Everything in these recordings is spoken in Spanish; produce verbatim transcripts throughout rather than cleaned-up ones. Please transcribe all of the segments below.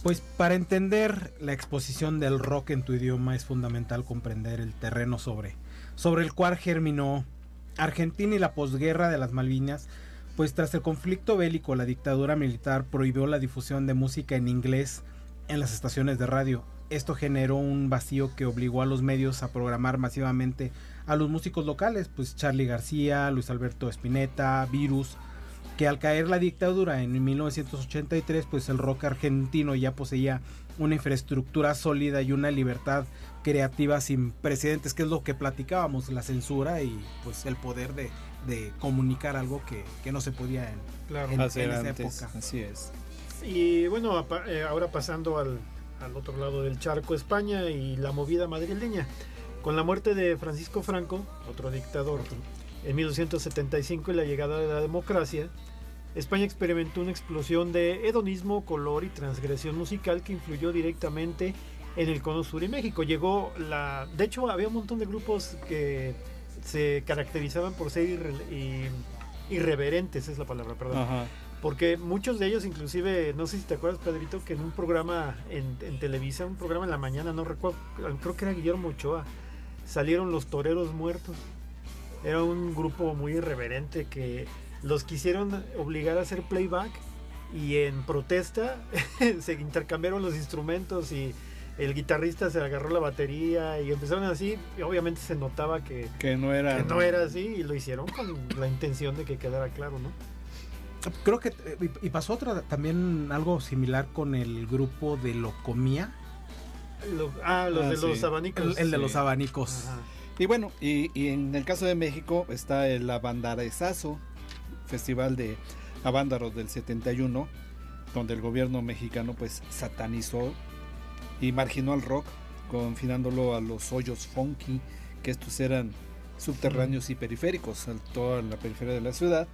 Pues para entender la exposición del rock en tu idioma es fundamental comprender el terreno sobre, sobre el cual germinó Argentina y la posguerra de las Malvinas. Pues tras el conflicto bélico, la dictadura militar prohibió la difusión de música en inglés en las estaciones de radio. Esto generó un vacío que obligó a los medios a programar masivamente a los músicos locales, pues Charly García, Luis Alberto Spinetta, Virus, que al caer la dictadura en mil novecientos ochenta y tres, pues el rock argentino ya poseía una infraestructura sólida y una libertad creativa sin precedentes, que es lo que platicábamos, la censura y pues el poder de, de comunicar algo que, que no se podía en, claro, en, hacer en esa antes, época. así es. Y bueno, ahora pasando al, al otro lado del charco, España y la movida madrileña. Con la muerte de Francisco Franco, otro dictador, en mil novecientos setenta y cinco y la llegada de la democracia, España experimentó una explosión de hedonismo, color y transgresión musical que influyó directamente en el Cono Sur y México. Llegó la... De hecho, había un montón de grupos que se caracterizaban por ser irre, ir, irreverentes, es la palabra, perdón. Ajá. Porque muchos de ellos, inclusive, no sé si te acuerdas, Pedrito, que en un programa en, en Televisa, un programa en la mañana, no recuerdo, creo que era Guillermo Ochoa, salieron los Toreros Muertos. Era un grupo muy irreverente que los quisieron obligar a hacer playback y en protesta se intercambiaron los instrumentos y el guitarrista se agarró la batería y empezaron así, y obviamente se notaba que, que no era que no era así y lo hicieron con la intención de que quedara claro, ¿no? Creo que y pasó otra también algo similar con el grupo de Locomía. Lo, ah, los ah, de sí. los abanicos. El, el de Sí. los abanicos. Ajá. Y bueno, y, y en el caso de México está el Abandarezazo, festival de Abándaros del setenta y uno, donde el gobierno mexicano pues satanizó y marginó al rock, confinándolo a los hoyos funky, que estos eran subterráneos y periféricos, a toda la periferia de la ciudad.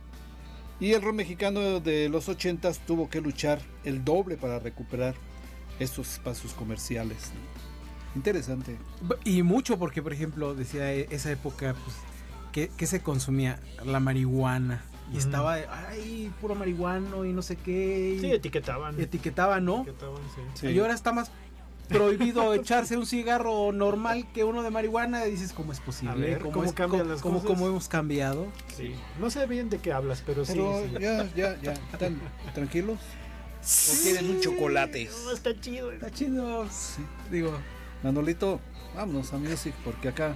Y el rock mexicano de los ochentas tuvo que luchar el doble para recuperar estos espacios comerciales. Interesante. Y mucho porque, por ejemplo, decía esa época, pues, que, que se consumía la marihuana. Y uh-huh. estaba, ay, puro marihuano y no sé qué. Y sí, etiquetaban. Etiquetaban, ¿no? Etiquetaban, sí. Sí. Y ahora está más prohibido echarse un cigarro normal que uno de marihuana. Y dices, ¿cómo es posible? A ver, ¿Cómo, ¿cómo es, cambian cómo, las cómo, cosas? ¿Cómo hemos cambiado? Sí. No sé bien de qué hablas, pero, pero sí. sí. Ya, ya, ya. ¿Están tranquilos? Sí. ¿O quieren un chocolate? No, está chido. Está chido. Sí. Digo, Manolito, vámonos a Music, porque acá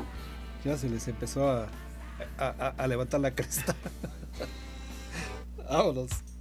ya se les empezó a, a, a, a levantar la cresta. Vámonos.